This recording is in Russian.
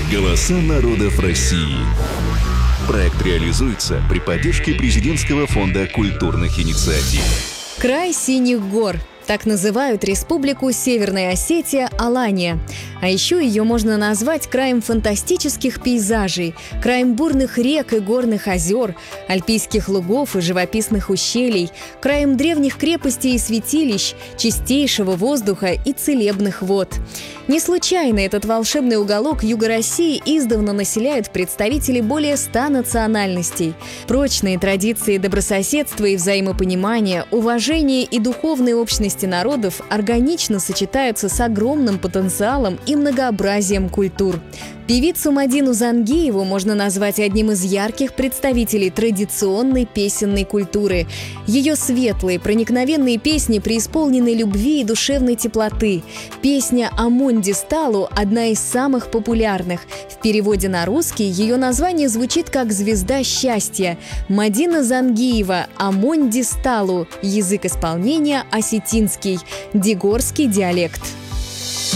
Голоса народов России. Проект реализуется при поддержке Президентского фонда культурных инициатив. Край синих гор. Так называют республику Северная Осетия Алания. А еще ее можно назвать краем фантастических пейзажей, краем бурных рек и горных озер, альпийских лугов и живописных ущелий, краем древних крепостей и святилищ, чистейшего воздуха и целебных вод. Не случайно этот волшебный уголок Юга России издавна населяют представители более 100 национальностей. Прочные традиции добрососедства и взаимопонимания, уважения и духовной общности народов органично сочетаются с огромным потенциалом и многообразием культур. Певицу Мадину Зангиеву можно назвать одним из ярких представителей традиционной песенной культуры. Ее светлые, проникновенные песни преисполнены любви и душевной теплоты. Песня «Амонь Дисталу» – одна из самых популярных. В переводе на русский ее название звучит как «Звезда счастья». Мадина Зангиева «Амонь Дисталу» – язык исполнения осетинский, дигорский диалект.